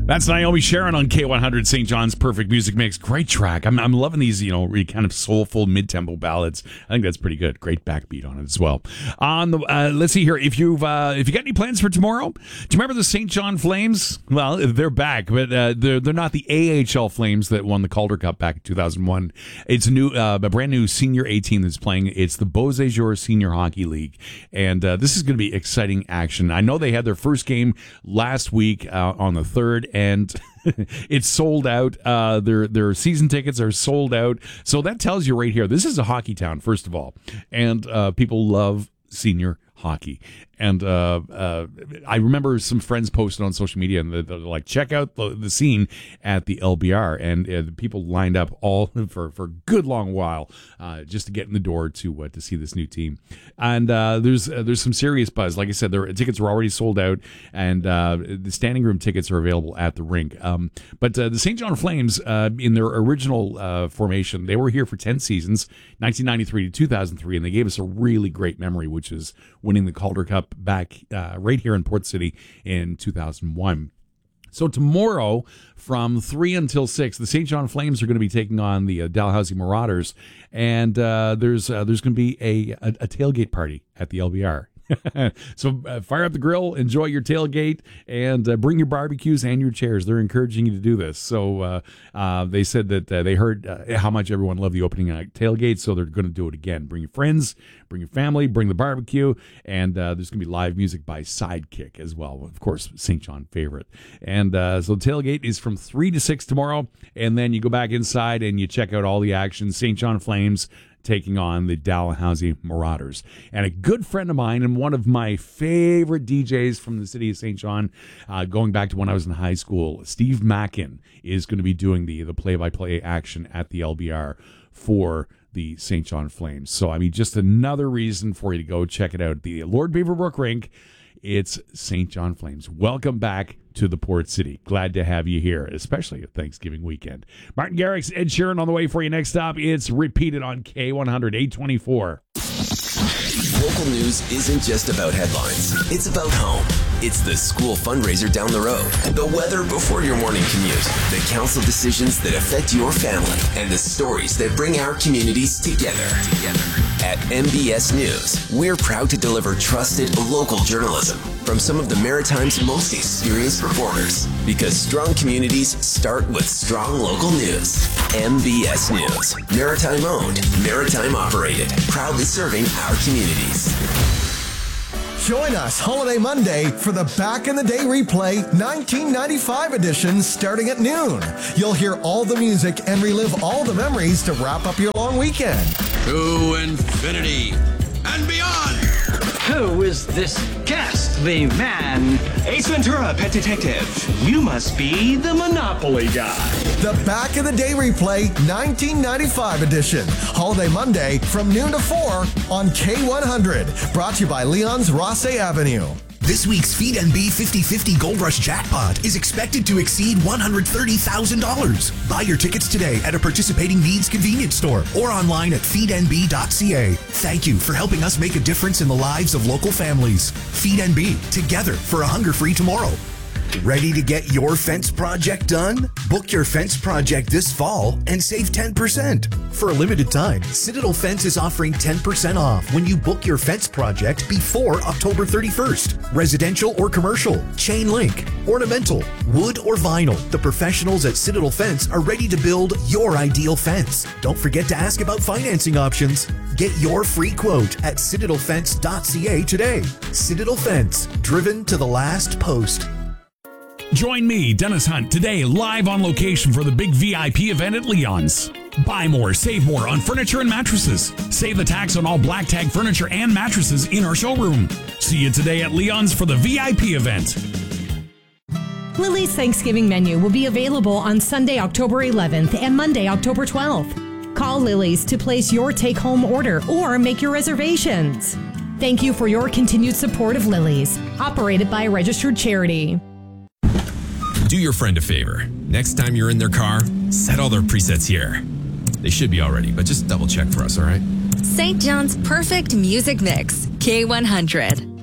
That's Naomi Sharon on K100, St. John's Perfect Music Mix. Great track. I'm loving these, really kind of soulful mid-tempo ballads. I think that's pretty good. Great backbeat on it as well. On the let's see here. If you got any plans for tomorrow, do you remember the St. John Flames? Well, they're back, but they're not the AHL Flames that won the Calder Cup back in 2001. It's a brand new senior A team that's playing. It's the Beausejour Senior Hockey League, and this is going to be exciting action. I know they had their first game last week on the 3rd. And it's sold out. Their season tickets are sold out. So that tells you right here, this is a hockey town, first of all. And people love senior hockey. And I remember some friends posted on social media, and they're like, check out the scene at the LBR. And people lined up all for a good long while just to get in the door to see this new team. And there's some serious buzz. Like I said, their tickets are already sold out, and the standing room tickets are available at the rink. But the St. John Flames, in their original formation, they were here for 10 seasons, 1993 to 2003, and they gave us a really great memory, which is winning the Calder Cup back right here in Port City in 2001. So tomorrow from 3 until 6, the St. John Flames are going to be taking on the Dalhousie Marauders, and there's going to be a tailgate party at the LBR. So fire up the grill, enjoy your tailgate, and bring your barbecues and your chairs. They're encouraging you to do this. So they said that they heard how much everyone loved the opening night tailgate, so they're going to do it again. Bring your friends, bring your family, bring the barbecue, and there's going to be live music by Sidekick as well. Of course, St. John favorite. And so tailgate is from 3 to 6 tomorrow, and then you go back inside and you check out all the action. St. John Flames taking on the Dalhousie Marauders. And a good friend of mine and one of my favorite DJs from the city of St. John, going back to when I was in high school, Steve Mackin, is going to be doing the play-by-play action at the LBR for the St. John Flames. So, I mean, just another reason for you to go check it out. The Lord Beaverbrook Rink, it's St. John Flames. Welcome back to the Port City. Glad to have you here, especially at Thanksgiving weekend. Martin Garrix, Ed Sheeran on the way for you. Next stop, it's repeated on K100, 824. Local news isn't just about headlines. It's about home. It's the school fundraiser down the road, the weather before your morning commute, the council decisions that affect your family, and the stories that bring our communities together. At MBS News, we're proud to deliver trusted local journalism from some of the Maritime's most experienced reporters, because strong communities start with strong local news. MBS News, Maritime owned, Maritime operated, proudly serving our communities. Join us Holiday Monday for the Back in the Day Replay 1995 edition starting at noon. You'll hear all the music and relive all the memories to wrap up your long weekend. To infinity and beyond. Who is this ghastly man? Ace Ventura, Pet Detective. You must be the Monopoly guy. The Back in the Day Replay 1995 edition. Holiday Monday from noon to 4 on K100. Brought to you by Leon's Rosse Avenue. This week's Feed NB 50/50 Gold Rush jackpot is expected to exceed $130,000. Buy your tickets today at a participating Needs convenience store or online at feednb.ca. Thank you for helping us make a difference in the lives of local families. Feed NB, together for a hunger-free tomorrow. Ready to get your fence project done? Book your fence project this fall and save 10%. For a limited time, Citadel Fence is offering 10% off when you book your fence project before October 31st. Residential or commercial, chain link, ornamental, wood or vinyl. The professionals at Citadel Fence are ready to build your ideal fence. Don't forget to ask about financing options. Get your free quote at citadelfence.ca today. Citadel Fence, driven to the last post. Join me, Dennis Hunt, today live on location for the big VIP event at Leon's. Buy more, save more on furniture and mattresses. Save the tax on all black tag furniture and mattresses in our showroom. See you today at Leon's for the VIP event. Lily's Thanksgiving menu will be available on Sunday, October 11th and Monday, October 12th. Call Lily's to place your take-home order or make your reservations. Thank you for your continued support of Lily's, operated by a registered charity. Do your friend a favor. Next time you're in their car, set all their presets here. They should be all ready, but just double check for us, all right? St. John's Perfect Music Mix, K100.